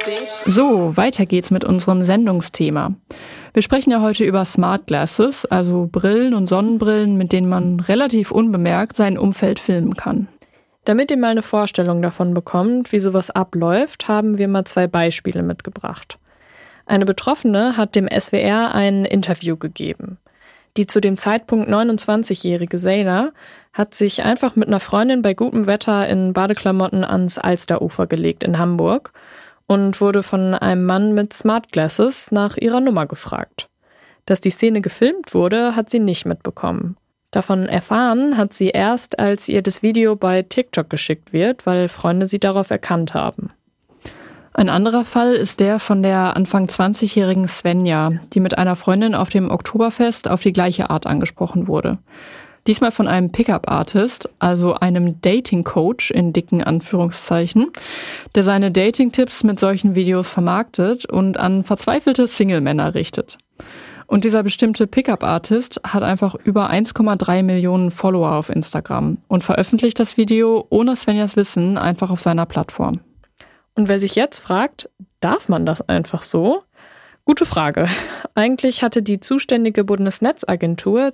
So, weiter geht's mit unserem Sendungsthema. Wir sprechen ja heute über Smart Glasses, also Brillen und Sonnenbrillen, mit denen man relativ unbemerkt sein Umfeld filmen kann. Damit ihr mal eine Vorstellung davon bekommt, wie sowas abläuft, haben wir mal 2 Beispiele mitgebracht. Eine Betroffene hat dem SWR ein Interview gegeben. Die zu dem Zeitpunkt 29-jährige Zeyna hat sich einfach mit einer Freundin bei gutem Wetter in Badeklamotten ans Alsterufer gelegt in Hamburg und wurde von einem Mann mit Smart Glasses nach ihrer Nummer gefragt. Dass die Szene gefilmt wurde, hat sie nicht mitbekommen. Davon erfahren hat sie erst, als ihr das Video bei TikTok geschickt wird, weil Freunde sie darauf erkannt haben. Ein anderer Fall ist der von der Anfang 20-jährigen Svenja, die mit einer Freundin auf dem Oktoberfest auf die gleiche Art angesprochen wurde. Diesmal von einem Pickup-Artist, also einem Dating-Coach in dicken Anführungszeichen, der seine Dating-Tipps mit solchen Videos vermarktet und an verzweifelte Single-Männer richtet. Und dieser bestimmte Pickup-Artist hat einfach über 1,3 Millionen Follower auf Instagram und veröffentlicht das Video ohne Svenjas Wissen einfach auf seiner Plattform. Und wer sich jetzt fragt, darf man das einfach so? Gute Frage. Eigentlich hatte die zuständige Bundesnetzagentur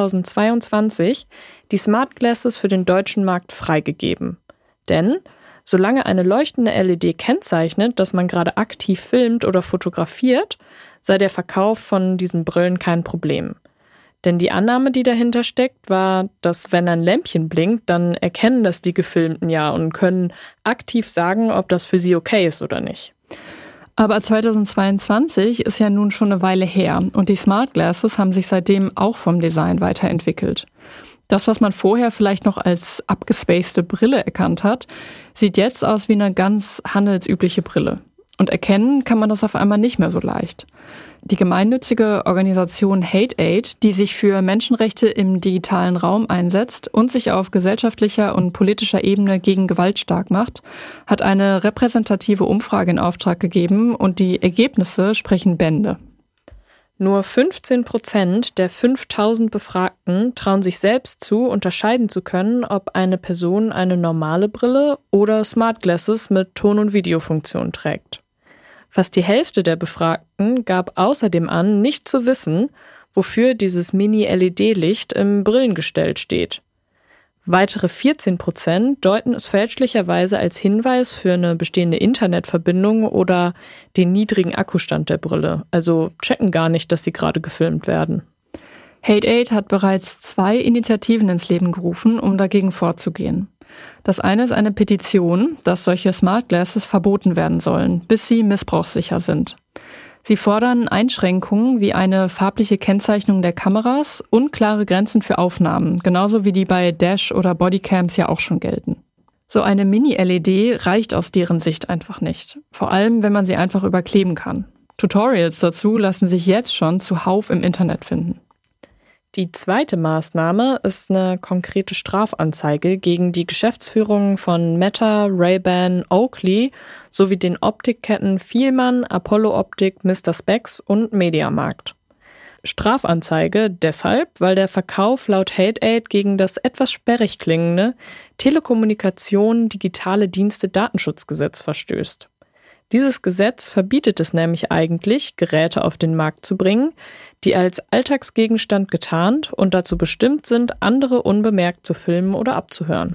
2022 die Smart Glasses für den deutschen Markt freigegeben. Denn solange eine leuchtende LED kennzeichnet, dass man gerade aktiv filmt oder fotografiert, sei der Verkauf von diesen Brillen kein Problem. Denn die Annahme, die dahinter steckt, war, dass wenn ein Lämpchen blinkt, dann erkennen das die Gefilmten ja und können aktiv sagen, ob das für sie okay ist oder nicht. Aber 2022 ist ja nun schon eine Weile her und die Smart Glasses haben sich seitdem auch vom Design weiterentwickelt. Das, was man vorher vielleicht noch als abgespacede Brille erkannt hat, sieht jetzt aus wie eine ganz handelsübliche Brille. Und erkennen kann man das auf einmal nicht mehr so leicht. Die gemeinnützige Organisation Hate-Aid, die sich für Menschenrechte im digitalen Raum einsetzt und sich auf gesellschaftlicher und politischer Ebene gegen Gewalt stark macht, hat eine repräsentative Umfrage in Auftrag gegeben und die Ergebnisse sprechen Bände. Nur 15% der 5000 Befragten trauen sich selbst zu, unterscheiden zu können, ob eine Person eine normale Brille oder Smart Glasses mit Ton- und Videofunktion trägt. Fast die Hälfte der Befragten gab außerdem an, nicht zu wissen, wofür dieses Mini-LED-Licht im Brillengestell steht. Weitere 14% deuten es fälschlicherweise als Hinweis für eine bestehende Internetverbindung oder den niedrigen Akkustand der Brille, also checken gar nicht, dass sie gerade gefilmt werden. Hate-Aid hat bereits 2 Initiativen ins Leben gerufen, um dagegen vorzugehen. Das eine ist eine Petition, dass solche Smart Glasses verboten werden sollen, bis sie missbrauchssicher sind. Sie fordern Einschränkungen wie eine farbliche Kennzeichnung der Kameras und klare Grenzen für Aufnahmen, genauso wie die bei Dash- oder Bodycams ja auch schon gelten. So eine Mini-LED reicht aus deren Sicht einfach nicht, vor allem wenn man sie einfach überkleben kann. Tutorials dazu lassen sich jetzt schon zuhauf im Internet finden. Die zweite Maßnahme ist eine konkrete Strafanzeige gegen die Geschäftsführung von Meta, Ray-Ban, Oakley sowie den Optikketten Fielmann, Apollo Optik, Mr. Spex und Mediamarkt. Strafanzeige deshalb, weil der Verkauf laut Hate-Aid gegen das etwas sperrig klingende Telekommunikation Digitale Dienste Datenschutzgesetz verstößt. Dieses Gesetz verbietet es nämlich eigentlich, Geräte auf den Markt zu bringen, die als Alltagsgegenstand getarnt und dazu bestimmt sind, andere unbemerkt zu filmen oder abzuhören.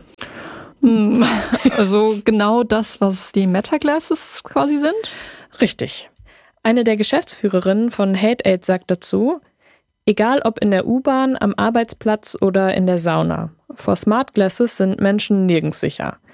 Also genau das, was die Meta-Glasses quasi sind? Richtig. Eine der Geschäftsführerinnen von Hate-Aid sagt dazu, egal ob in der U-Bahn, am Arbeitsplatz oder in der Sauna, vor Smart Glasses sind Menschen nirgends sicher.